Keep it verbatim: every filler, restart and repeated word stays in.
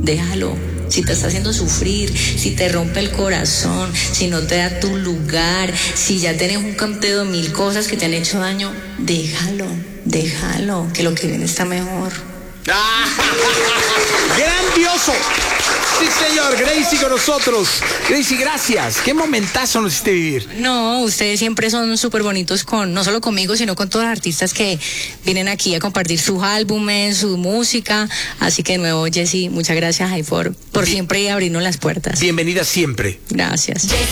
déjalo. Si te está haciendo sufrir, si te rompe el corazón, si no te da tu lugar, si ya tienes un canteo de mil cosas que te han hecho daño, déjalo, déjalo, que lo que viene está mejor. ¡Grandioso! Sí, señor, Gracie con nosotros. Gracie, gracias. Qué momentazo nos hiciste vivir. No, ustedes siempre son súper bonitos con, no solo conmigo, sino con todos los artistas que vienen aquí a compartir sus álbumes, su música. Así que de nuevo, Jessy, muchas gracias ahí por, por siempre abrirnos las puertas. Bienvenida siempre. Gracias.